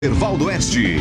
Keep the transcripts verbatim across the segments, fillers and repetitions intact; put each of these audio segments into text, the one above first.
Erval do Oeste.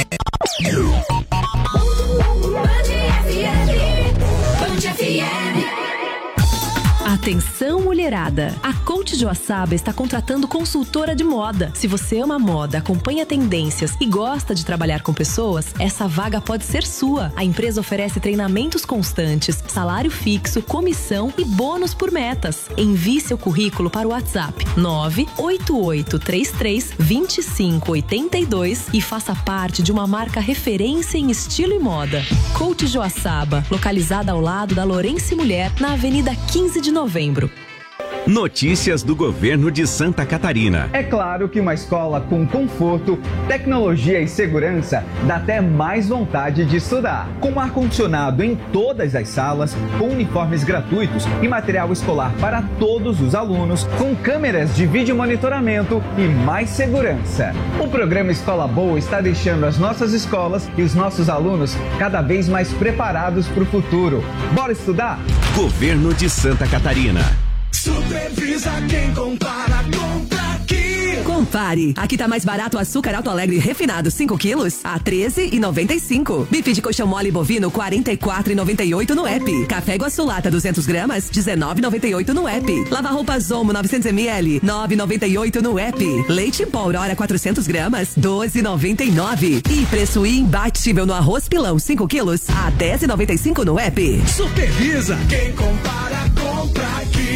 Atenção, mulherada! A Coach Joaçaba está contratando consultora de moda. Se você ama moda, acompanha tendências e gosta de trabalhar com pessoas, essa vaga pode ser sua. A empresa oferece treinamentos constantes, salário fixo, comissão e bônus por metas. Envie seu currículo para o WhatsApp nove oito oito três três dois cinco oito dois e faça parte de uma marca referência em estilo e moda. Coach Joaçaba, localizada ao lado da Lourenço Mulher, na Avenida quinze de Novembro. Notícias do governo de Santa Catarina. É claro que uma escola com conforto, tecnologia e segurança dá até mais vontade de estudar. Com ar-condicionado em todas as salas, com uniformes gratuitos e material escolar para todos os alunos, com câmeras de vídeo monitoramento e mais segurança. O programa Escola Boa está deixando as nossas escolas e os nossos alunos cada vez mais preparados para o futuro. Bora estudar? Governo de Santa Catarina. Supervisa quem compara, compra aqui. Compare. Aqui tá mais barato o açúcar Alto Alegre refinado cinco quilos a treze reais e noventa e cinco centavos. Bife de coxão mole bovino quarenta e quatro reais e noventa e oito centavos no app. Café Iguaçu Lata duzentas gramas dezenove reais e noventa e oito centavos no app. Lava roupa Zomo novecentos mililitros nove reais e noventa e oito centavos no app. Leite em pó Aurora quatrocentas gramas doze reais e noventa e nove centavos. E preço imbatível no arroz pilão cinco quilos a dez reais e noventa e cinco centavos no app. Supervisa quem compara, compra aqui.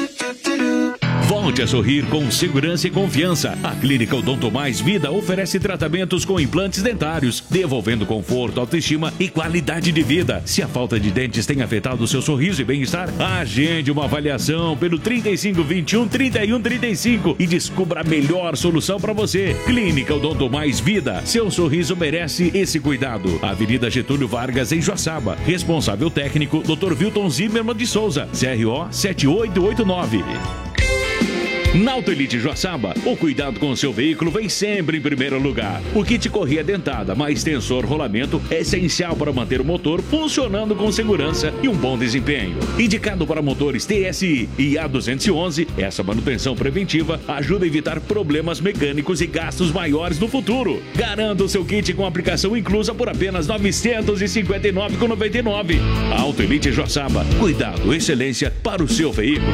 Volte a sorrir com segurança e confiança. A Clínica Odonto Mais Vida oferece tratamentos com implantes dentários, devolvendo conforto, autoestima e qualidade de vida. Se a falta de dentes tem afetado o seu sorriso e bem-estar, agende uma avaliação pelo trinta e cinco, vinte e um, trinta e um, trinta e cinco e descubra a melhor solução para você. Clínica Odonto Mais Vida. Seu sorriso merece esse cuidado. Avenida Getúlio Vargas, em Joaçaba. Responsável técnico, doutor Wilton Zimmermann de Souza. C R O sete oito oito nove. Na Autoelite Joaçaba, o cuidado com o seu veículo vem sempre em primeiro lugar. O kit correia dentada mais tensor rolamento é essencial para manter o motor funcionando com segurança e um bom desempenho. Indicado para motores T S I e A duzentos e onze, essa manutenção preventiva ajuda a evitar problemas mecânicos e gastos maiores no futuro. Garanta o seu kit com aplicação inclusa por apenas novecentos e cinquenta e nove reais e noventa e nove centavos. Autoelite Joaçaba, cuidado, excelência para o seu veículo.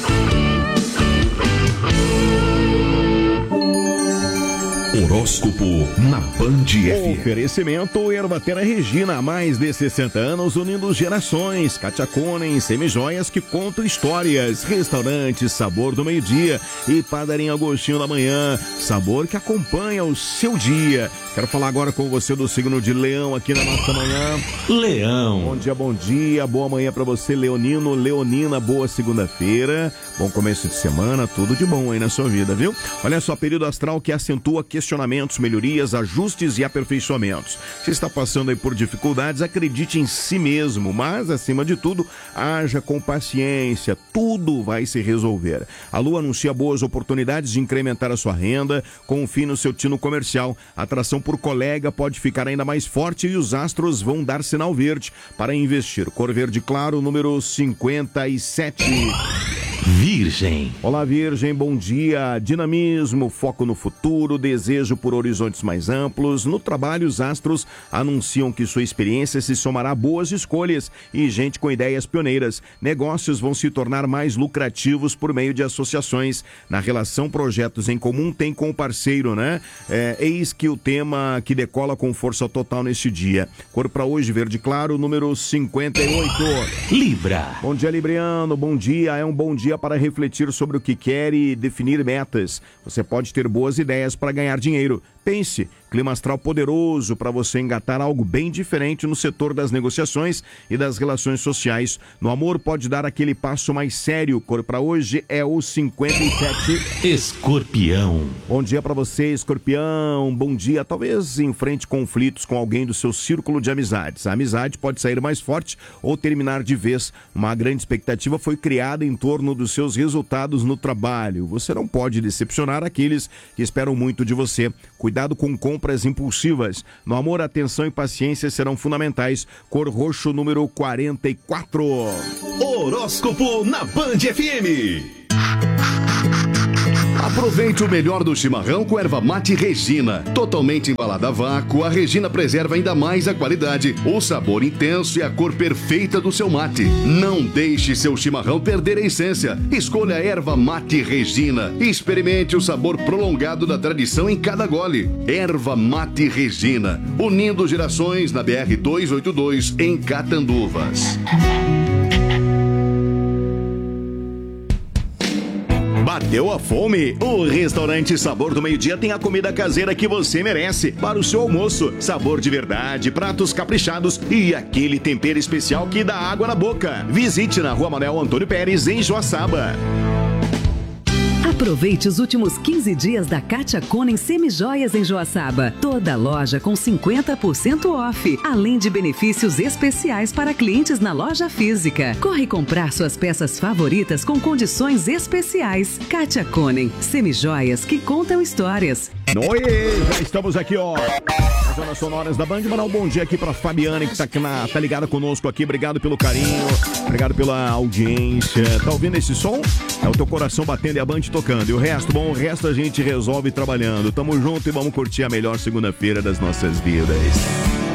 Horóscopo na Band F M. Oferecimento Ervatera Regina, há mais de sessenta anos, unindo gerações. Katia Konen, semijoias que contam histórias. Restaurante Sabor do Meio-Dia e Padaria Agostinho da Manhã, sabor que acompanha o seu dia. Quero falar agora com você do signo de Leão aqui na nossa manhã. Leão. Bom dia, bom dia, boa manhã pra você, Leonino, Leonina, boa segunda-feira, bom começo de semana, tudo de bom aí na sua vida, viu? Olha só, período astral que acentua questionamentos, melhorias, ajustes e aperfeiçoamentos. Se está passando aí por dificuldades, acredite em si mesmo, mas acima de tudo, haja com paciência, tudo vai se resolver. A Lua anuncia boas oportunidades de incrementar a sua renda, confie no seu tino comercial, a atração por colega pode ficar ainda mais forte e os astros vão dar sinal verde para investir. Cor verde claro, número cinquenta e sete. Virgem. Olá, Virgem, bom dia. Dinamismo, foco no futuro, desejo por horizontes mais amplos. No trabalho, os astros anunciam que sua experiência se somará a boas escolhas e gente com ideias pioneiras. Negócios vão se tornar mais lucrativos por meio de associações. Na relação, projetos em comum tem com o parceiro, né? É, eis que o tema que decola com força total neste dia. Cor para hoje, verde claro, número cinquenta e oito. Libra. Bom dia, Libriano, bom dia. É um bom dia para refletir sobre o que quer e definir metas. Você pode ter boas ideias para ganhar dinheiro. Pense, clima astral poderoso para você engatar algo bem diferente no setor das negociações e das relações sociais. No amor pode dar aquele passo mais sério. Cor para hoje é o cinquenta e sete. Escorpião. Bom dia para você, Escorpião. Bom dia. Talvez enfrente conflitos com alguém do seu círculo de amizades. A amizade pode sair mais forte ou terminar de vez. Uma grande expectativa foi criada em torno dos seus resultados no trabalho. Você não pode decepcionar aqueles que esperam muito de você. Cuidado com compras impulsivas. No amor, atenção e paciência serão fundamentais. Cor roxo, número quarenta e quatro. Horóscopo na Band F M. A Aproveite o melhor do chimarrão com erva mate Regina. Totalmente embalada a vácuo, a Regina preserva ainda mais a qualidade, o sabor intenso e a cor perfeita do seu mate. Não deixe seu chimarrão perder a essência. Escolha a erva mate Regina e experimente o sabor prolongado da tradição em cada gole. Erva mate Regina, unindo gerações na B R duzentos e oitenta e dois em Catanduvas. Bateu a fome? O restaurante Sabor do Meio Dia tem a comida caseira que você merece para o seu almoço. Sabor de verdade, pratos caprichados e aquele tempero especial que dá água na boca. Visite na Rua Manuel Antônio Pérez, em Joaçaba. Aproveite os últimos quinze dias da Kátia Konen Semijoias em Joaçaba. Toda loja com cinquenta por cento off, além de benefícios especiais para clientes na loja física. Corre comprar suas peças favoritas com condições especiais. Kátia Konen Semijoias que contam histórias. Oiê, já estamos aqui, ó. As zonas sonoras da Band. Mandar um bom dia aqui pra Fabiane, que tá, aqui na, tá ligada conosco aqui. Obrigado pelo carinho, obrigado pela audiência. Tá ouvindo esse som? É o teu coração batendo e a Band tocando. E o resto, bom, o resto a gente resolve trabalhando. Tamo junto e vamos curtir a melhor segunda-feira das nossas vidas.